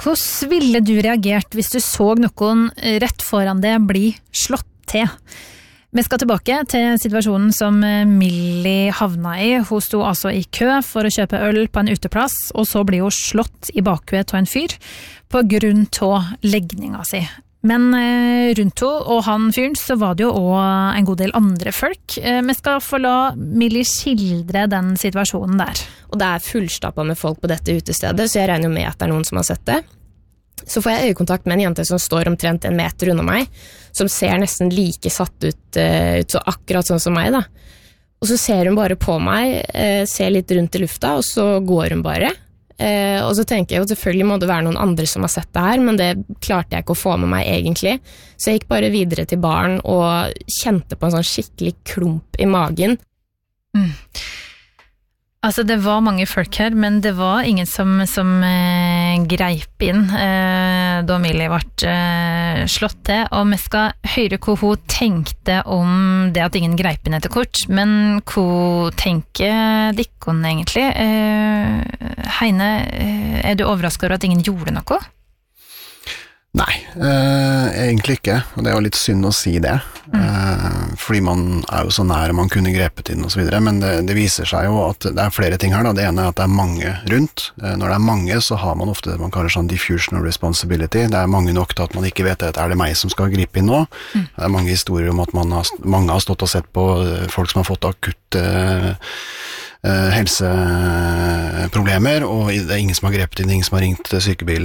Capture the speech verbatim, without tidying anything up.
Hvordan ville du reagert hvis du så noen rett foran deg bli slått til? Vi skal tilbake til situasjonen som Millie havna i. Hun sto altså i kø for å kjøpe øl på en uteplass, og så blir hun slått i bakhuet av en fyr på grunn av legninga si. Men rundt henne og han fyren så var det jo også en god del andre folk. Vi skal få la Millie skildre den situasjonen der. Og det er fullstappet med folk på dette utestedet, så jeg regner jo med at det er noen som har sett det. Så får jeg øyekontakt med en jente som står omtrent en meter unna meg, som ser nesten like satt ut, uh, ut så akkurat sånn som meg da. Og så ser hun bare på meg, uh, ser litt rundt i lufta, og så går hun bare. Uh, og så tenker jeg jo selvfølgelig må det være noen andre som har sett det her, men det klarte jeg ikke å få med meg egentlig. Så jeg gikk bare videre til baren og kjente på en sånn skikkelig klump i magen. Mm. Altså det var mange folk her, men det var ingen som, som eh, greip inn eh, da Millie ble eh, slått til, og vi skal høre hva hun tenkte om det at ingen greip inn etter kort, men hva tenker Dikkon egentlig? Eh, Heine, er du overrasket over at ingen gjorde noe? Nei, eh, egentlig ikke, og det er jo litt synd å si det, mm. eh, fordi man er jo så nær man kunne grepet inn og så videre, men det, det viser seg jo at det er flere ting her da. Det ene er at det er mange rundt. Eh, når det er mange så har man ofte det man kaller sånn diffusion of responsibility. Det er mange nok til at man ikke vet at er det meg som skal gripe inn nå. Mm. Det er mange historier om at man har, mange har stått og sett på folk som har fått akutt eh, helseproblemer, og det er ingen som har grepet inn, ingen som har ringt sykebil